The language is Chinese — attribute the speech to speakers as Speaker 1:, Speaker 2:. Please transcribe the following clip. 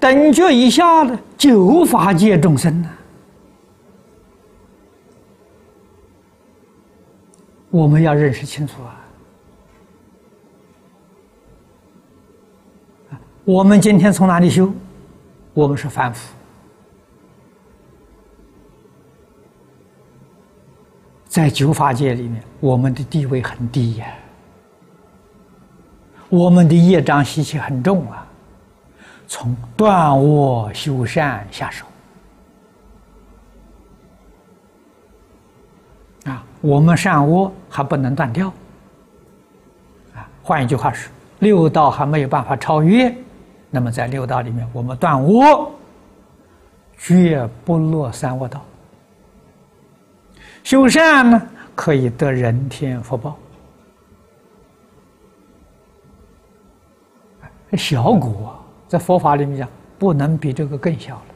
Speaker 1: 等觉以下的九法界众生呢，我们要认识清楚啊！我们今天从哪里修？我们是凡夫，在九法界里面，我们的地位很低呀，我们的业障习气很重啊。从断恶修善下手啊，我们善恶还不能断掉啊。换一句话说，六道还没有办法超越，那么在六道里面，我们断恶绝不落三恶道。修善呢，可以得人天福报，小果在佛法里面讲，不能比这个更小了。